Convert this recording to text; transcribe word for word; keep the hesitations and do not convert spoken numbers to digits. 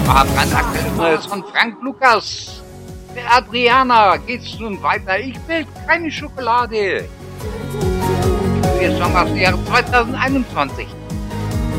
war brandaktuell Neues von Frank Lukas. Für Adriana geht's nun weiter. Ich will keine Schokolade. Wir Song aus dem Jahre zweitausendeinundzwanzig.